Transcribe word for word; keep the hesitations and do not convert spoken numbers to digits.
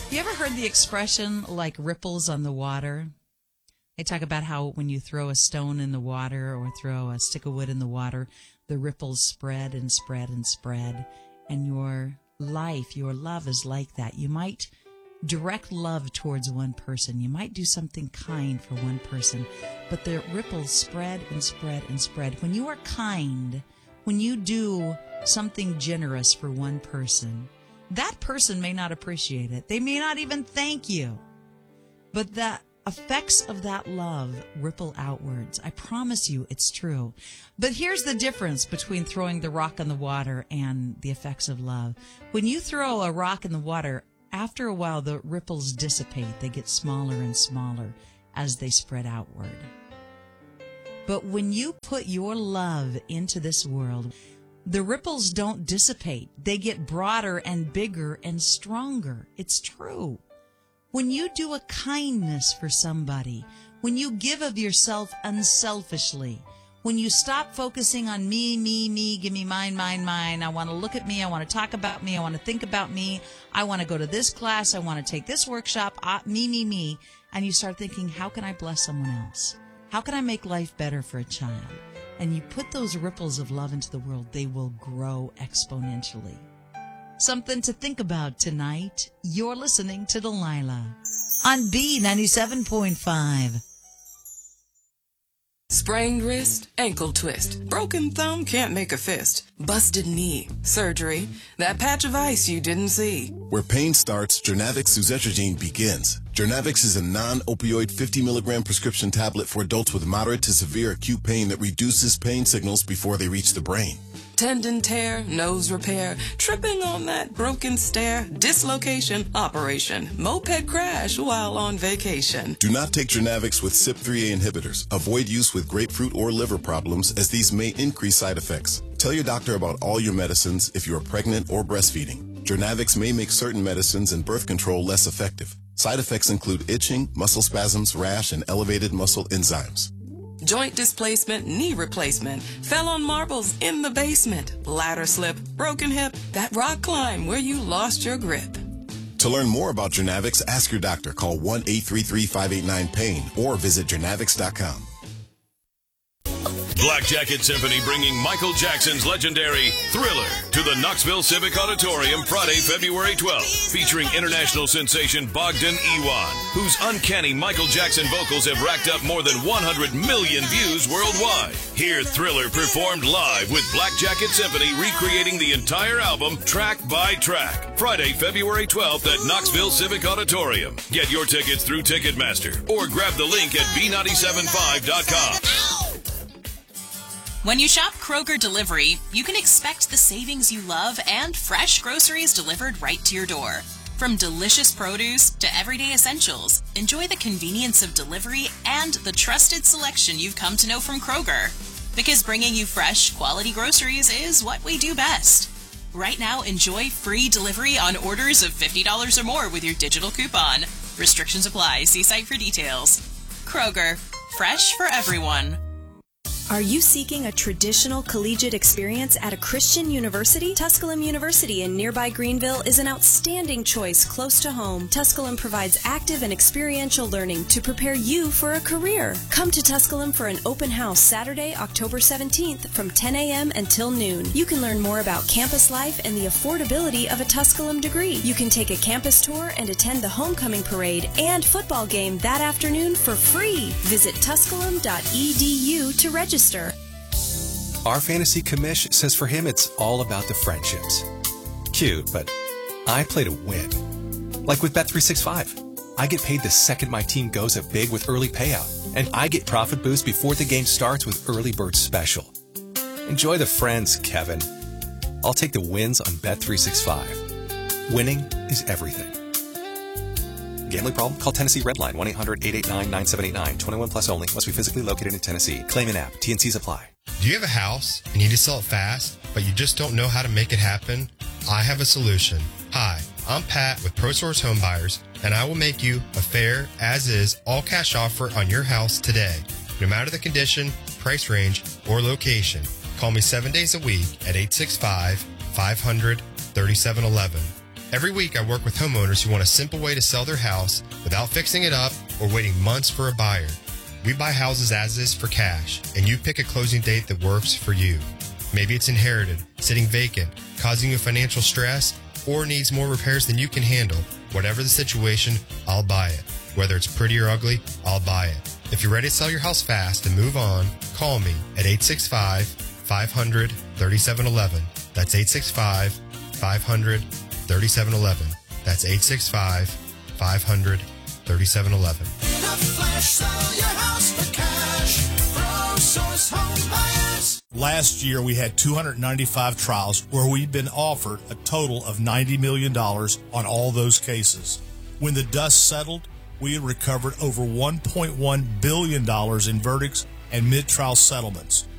You ever heard the expression like ripples on the water? They talk about how when you throw a stone in the water or throw a stick of wood in the water, the ripples spread and spread and spread. And your life, your love is like that. You might direct love towards one person. You might do something kind for one person, but the ripples spread and spread and spread. When you are kind, when you do something generous for one person, that person may not appreciate it. They may not even thank you. But the effects of that love ripple outwards. I promise you it's true. But here's the difference between throwing the rock in the water and the effects of love. When you throw a rock in the water, after a while the ripples dissipate. They get smaller and smaller as they spread outward. But when you put your love into this world, the ripples don't dissipate. They get broader and bigger and stronger. It's true. When you do a kindness for somebody, when you give of yourself unselfishly, when you stop focusing on me, me, me, give me mine, mine, mine, I want to look at me, I want to talk about me, I want to think about me, I want to go to this class, I want to take this workshop, uh, me, me, me, and you start thinking, how can I bless someone else? How can I make life better for a child? And you put those ripples of love into the world, they will grow exponentially. Something to think about tonight. You're listening to Delilah on B ninety-seven point five. Sprained wrist, ankle twist, broken thumb, can't make a fist, busted knee, surgery, that patch of ice you didn't see. Where pain starts, Journavx suzetrigine begins. Journavx is a non-opioid fifty milligram prescription tablet for adults with moderate to severe acute pain that reduces pain signals before they reach the brain. Tendon tear, nose repair, tripping on that broken stair, dislocation, operation, moped crash while on vacation. Do not take Journavx with C Y P three A inhibitors. Avoid use with grapefruit or liver problems, as these may increase side effects. Tell your doctor about all your medicines if you are pregnant or breastfeeding. Journavx may make certain medicines and birth control less effective. Side effects include itching, muscle spasms, rash, and elevated muscle enzymes. Joint displacement, knee replacement, fell on marbles in the basement, ladder slip, broken hip, that rock climb where you lost your grip. To learn more about Journavx, ask your doctor. Call one eight three three, five eight nine, pain or visit journavx dot com. Black Jacket Symphony bringing Michael Jackson's legendary Thriller to the Knoxville Civic Auditorium Friday, February twelfth, featuring international sensation Bogdan Iwan, whose uncanny Michael Jackson vocals have racked up more than one hundred million views worldwide. Hear Thriller performed live with Black Jacket Symphony recreating the entire album track by track. Friday, February twelfth at Knoxville Civic Auditorium. Get your tickets through Ticketmaster or grab the link at b nine seven five dot com. When you shop Kroger Delivery, you can expect the savings you love and fresh groceries delivered right to your door. From delicious produce to everyday essentials, enjoy the convenience of delivery and the trusted selection you've come to know from Kroger. Because bringing you fresh, quality groceries is what we do best. Right now, enjoy free delivery on orders of fifty dollars or more with your digital coupon. Restrictions apply. See site for details. Kroger, fresh for everyone. Are you seeking a traditional collegiate experience at a Christian university? Tusculum University in nearby Greenville is an outstanding choice close to home. Tusculum provides active and experiential learning to prepare you for a career. Come to Tusculum for an open house Saturday, October seventeenth from ten a.m. until noon. You can learn more about campus life and the affordability of a Tusculum degree. You can take a campus tour and attend the homecoming parade and football game that afternoon for free. Visit tusculum dot e d u to register. Our fantasy commish says for him it's all about the friendships. Cute, but I play to win. Like with Bet three sixty-five. I get paid the second my team goes up big with early payout, and I get profit boost before the game starts with early bird special. Enjoy the friends, Kevin. I'll take the wins on Bet three sixty-five. Winning is everything. Gambling problem? Call Tennessee Redline, one eight hundred, eight eight nine, nine seven eight nine. twenty-one plus only. Must be physically located in Tennessee. Claim an app. T N Cs apply. Do you have a house and you need to sell it fast, but you just don't know how to make it happen? I have a solution. Hi, I'm Pat with ProSource Home Buyers, and I will make you a fair, as-is, all-cash offer on your house today. No matter the condition, price range, or location, call me seven days a week at eight six five, five hundred, thirty-seven eleven. Every week I work with homeowners who want a simple way to sell their house without fixing it up or waiting months for a buyer. We buy houses as is for cash, and you pick a closing date that works for you. Maybe it's inherited, sitting vacant, causing you financial stress, or needs more repairs than you can handle. Whatever the situation, I'll buy it. Whether it's pretty or ugly, I'll buy it. If you're ready to sell your house fast and move on, call me at eight six five, five hundred, thirty-seven eleven. That's eight six five, five hundred, thirty-seven eleven. That's eight six five, five hundred, thirty-seven eleven. In a flash, sell your house for cash. ProSource Home Buyers. Last year, we had two hundred ninety-five trials where we'd been offered a total of ninety million dollars on all those cases. When the dust settled, we had recovered over one point one billion dollars in verdicts and mid-trial settlements.